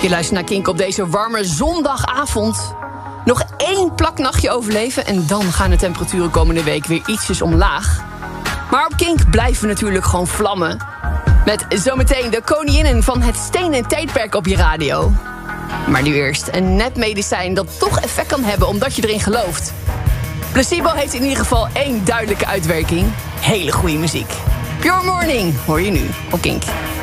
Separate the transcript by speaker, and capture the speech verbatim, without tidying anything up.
Speaker 1: Je luistert naar Kink op deze warme zondagavond. Nog één plaknachtje overleven en dan gaan de temperaturen komende week weer ietsjes omlaag. Maar op Kink blijven we natuurlijk gewoon vlammen. Met zometeen de koninginnen van het stenen tijdperk op je radio. Maar nu eerst een nepmedicijn dat toch effect kan hebben omdat je erin gelooft. Placebo heeft in ieder geval één duidelijke uitwerking. Hele goede muziek. Pure Morning hoor je nu op Kink.